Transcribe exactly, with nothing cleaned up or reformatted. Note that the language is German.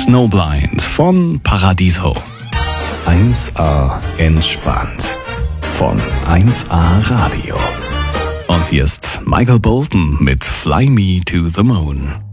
Snowblind von Paradiso. eins A entspannt von eins A Radio. Und hier ist Michael Bolton mit Fly Me to the Moon.